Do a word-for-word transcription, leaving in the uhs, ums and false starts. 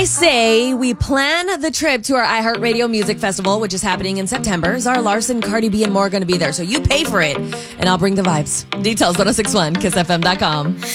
I say we plan the trip to our iHeartRadio Music Festival, which is happening in September. Zara Larson, Cardi B, and more are going to be there. So you pay for it, and I'll bring the vibes. Details, one oh six one kiss f m dot com.